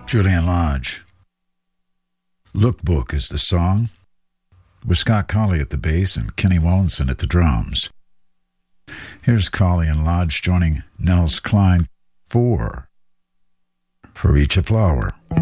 Julian Lodge. Lookbook is the song, with Scott Colley at the bass and Kenny Wallinson at the drums. Here's Colley and Lodge joining Nels Cline for each a flower.